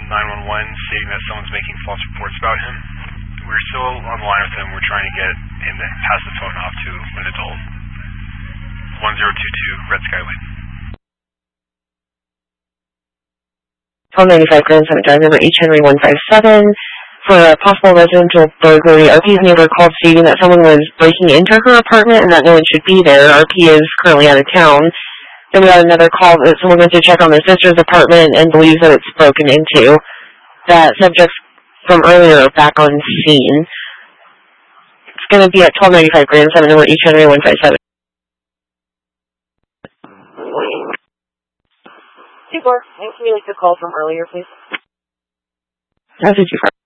911 stating that someone's making false reports about him. We're still on the line with him. We're trying to get him to pass the phone off to an adult. 1022 Red Skylane. 1295 Grand Summit Drive, number H. Henry 157. For a possible residential burglary, RP's neighbor called stating that someone was breaking into her apartment and that no one should be there. RP is currently out of town. Then we got another call that someone went to check on their sister's apartment and believes that it's broken into. That subject from earlier back on scene. It's going to be at 1295 Grand Summit, number H. Henry 157. 2-4, can you like the call from earlier, please? That's 2-4.